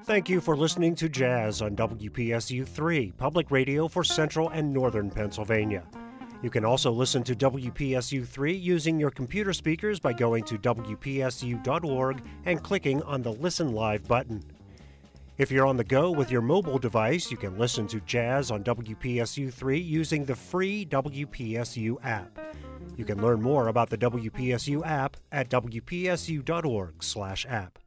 Thank you for listening to Jazz on WPSU 3, public radio for central and northern Pennsylvania. You can also listen to WPSU 3 using your computer speakers by going to WPSU.org and clicking on the Listen Live button. If you're on the go with your mobile device, you can listen to Jazz on WPSU 3 using the free WPSU app. You can learn more about the WPSU app at WPSU.org/app.